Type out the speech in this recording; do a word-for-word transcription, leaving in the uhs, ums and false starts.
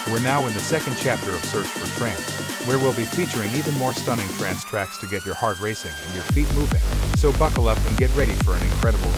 We're now in the second chapter of Search for Trance, where we'll be featuring even more stunning trance tracks to get your heart racing and your feet moving. So buckle up and get ready for an incredible